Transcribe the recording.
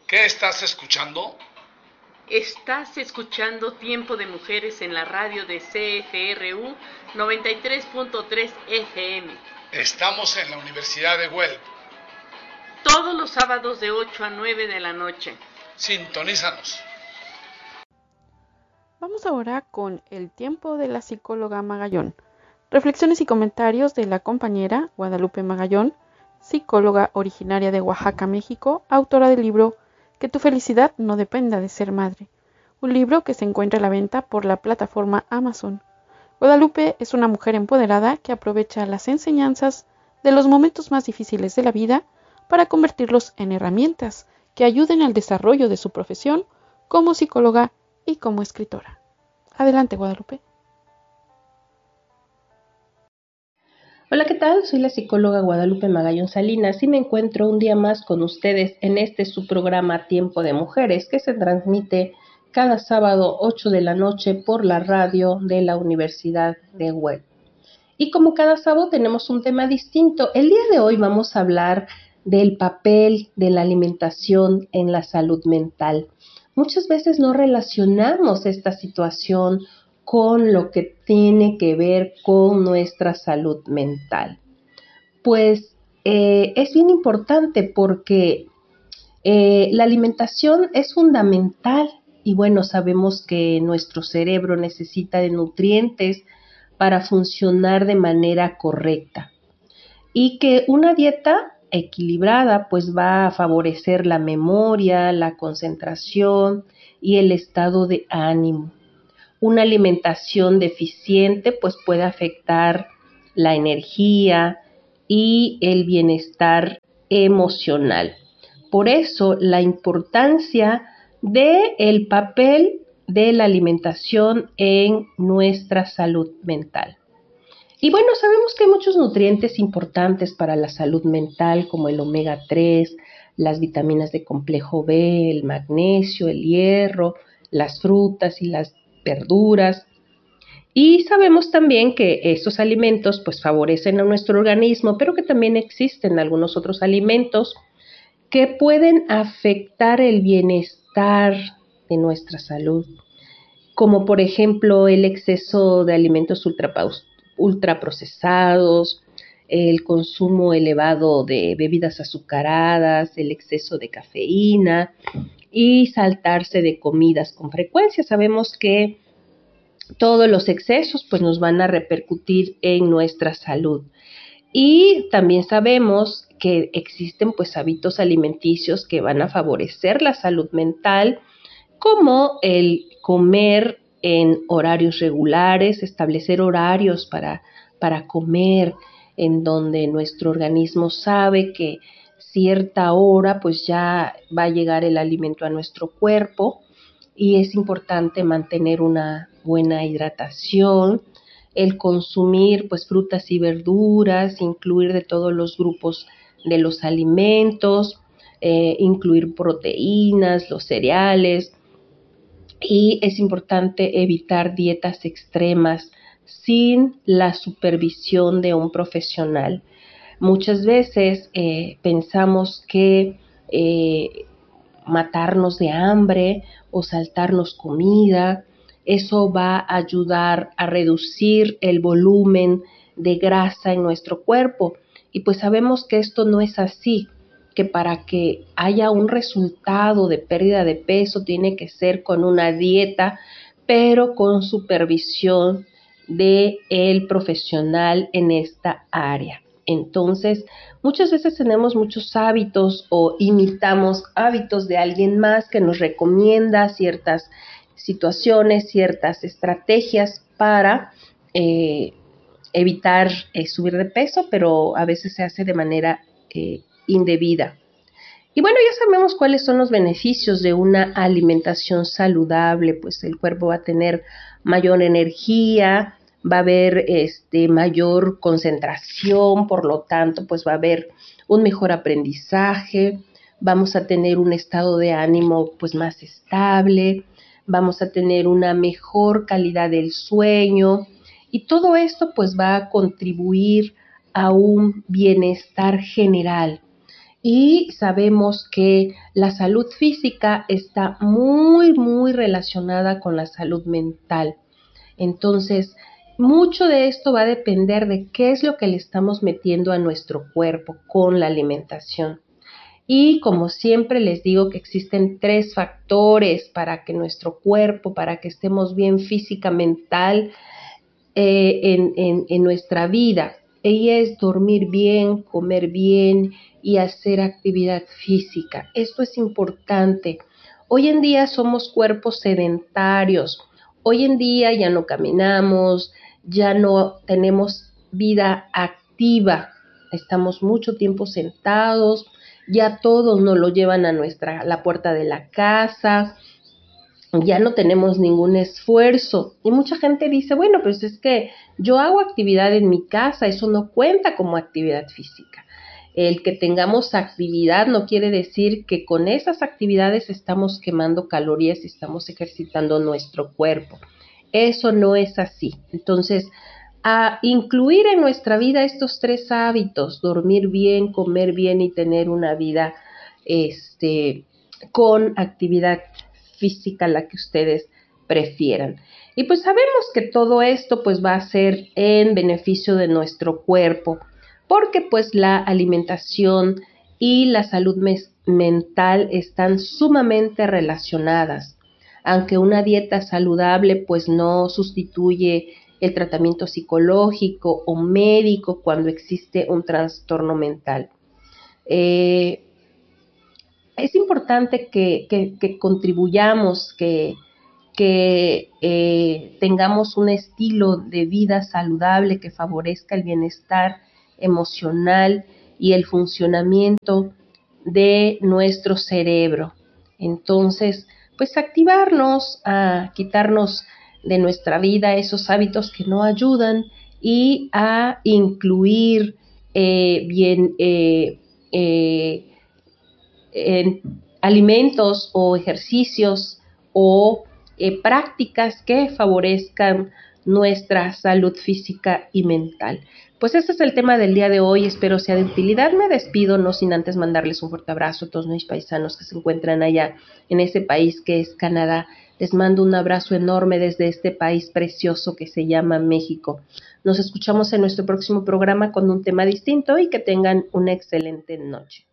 ¿Qué estás escuchando? Estás escuchando Tiempo de Mujeres en la radio de CFRU 93.3 FM. Estamos en la Universidad de Guelph. Todos los sábados de 8 a 9 de la noche. Sintonízanos. Vamos ahora con el tiempo de la psicóloga Magallón. Reflexiones y comentarios de la compañera Guadalupe Magallón, psicóloga originaria de Oaxaca, México, autora del libro Que tu felicidad no dependa de ser madre, un libro que se encuentra a la venta por la plataforma Amazon. Guadalupe es una mujer empoderada que aprovecha las enseñanzas de los momentos más difíciles de la vida para convertirlos en herramientas que ayuden al desarrollo de su profesión como psicóloga y como escritora. Adelante, Guadalupe. Hola, ¿qué tal? Soy la psicóloga Guadalupe Magallón Salinas y me encuentro un día más con ustedes en su programa Tiempo de Mujeres, que se transmite cada sábado 8 de la noche por la radio de la Universidad de Guelph. Y como cada sábado tenemos un tema distinto, el día de hoy vamos a hablar del papel de la alimentación en la salud mental. Muchas veces no relacionamos esta situación con lo que tiene que ver con nuestra salud mental. Pues es bien importante porque la alimentación es fundamental y bueno, sabemos que nuestro cerebro necesita de nutrientes para funcionar de manera correcta y que una dieta equilibrada pues va a favorecer la memoria, la concentración y el estado de ánimo. Una alimentación deficiente pues puede afectar la energía y el bienestar emocional. Por eso la importancia del papel de la alimentación en nuestra salud mental. Y bueno, sabemos que hay muchos nutrientes importantes para la salud mental, como el omega 3, las vitaminas de complejo B, el magnesio, el hierro, las frutas y las verduras. Y sabemos también que estos alimentos pues favorecen a nuestro organismo, pero que también existen algunos otros alimentos que pueden afectar el bienestar de nuestra salud, como por ejemplo el exceso de alimentos ultraprocesados, el consumo elevado de bebidas azucaradas, el exceso de cafeína y saltarse de comidas con frecuencia. Sabemos que todos los excesos pues nos van a repercutir en nuestra salud. Y también sabemos que existen pues hábitos alimenticios que van a favorecer la salud mental, como el comer en horarios regulares, establecer horarios para comer, en donde nuestro organismo sabe que cierta hora pues ya va a llegar el alimento a nuestro cuerpo y es importante mantener una buena hidratación, el consumir pues frutas y verduras, incluir de todos los grupos de los alimentos, incluir proteínas, los cereales, y es importante evitar dietas extremas sin la supervisión de un profesional. Muchas veces pensamos que matarnos de hambre o saltarnos comida, eso va a ayudar a reducir el volumen de grasa en nuestro cuerpo. Y pues sabemos que esto no es así, que para que haya un resultado de pérdida de peso tiene que ser con una dieta, pero con supervisión del profesional en esta área. Entonces, muchas veces tenemos muchos hábitos o imitamos hábitos de alguien más que nos recomienda ciertas situaciones, ciertas estrategias para evitar subir de peso, pero a veces se hace de manera indebida. Y bueno, ya sabemos cuáles son los beneficios de una alimentación saludable, pues el cuerpo va a tener mayor energía, va a haber mayor concentración, por lo tanto, pues va a haber un mejor aprendizaje, vamos a tener un estado de ánimo pues más estable, vamos a tener una mejor calidad del sueño y todo esto pues va a contribuir a un bienestar general. y sabemos que la salud física está muy relacionada con la salud mental. Entonces, mucho de esto va a depender de qué es lo que le estamos metiendo a nuestro cuerpo con la alimentación. Y como siempre les digo que existen 3 factores para que nuestro cuerpo, para que estemos bien física, mental, en nuestra vida. Y es dormir bien, comer bien y hacer actividad física. Esto es importante. Hoy en día somos cuerpos sedentarios. Hoy en día ya no caminamos, ya no tenemos vida activa. Estamos mucho tiempo sentados, ya todos nos lo llevan a la puerta de la casa, ya no tenemos ningún esfuerzo. Y mucha gente dice, bueno, pues es que yo hago actividad en mi casa, eso no cuenta como actividad física. El que tengamos actividad no quiere decir que con esas actividades estamos quemando calorías y estamos ejercitando nuestro cuerpo. Eso no es así. Entonces, a incluir en nuestra vida estos 3 hábitos, dormir bien, comer bien y tener una vida con actividad física, la que ustedes prefieran. Y pues sabemos que todo esto pues va a ser en beneficio de nuestro cuerpo, porque pues la alimentación y la salud mental están sumamente relacionadas. Aunque una dieta saludable pues no sustituye el tratamiento psicológico o médico cuando existe un trastorno mental. Es importante que contribuyamos, que tengamos un estilo de vida saludable que favorezca el bienestar emocional y el funcionamiento de nuestro cerebro. Entonces, pues activarnos, a quitarnos de nuestra vida esos hábitos que no ayudan y a incluir alimentos o ejercicios o prácticas que favorezcan nuestra salud física y mental. Pues ese es el tema del día de hoy, espero sea de utilidad. Me despido, no sin antes mandarles un fuerte abrazo a todos mis paisanos que se encuentran allá en ese país que es Canadá. Les mando un abrazo enorme desde este país precioso que se llama México. Nos escuchamos en nuestro próximo programa con un tema distinto y que tengan una excelente noche.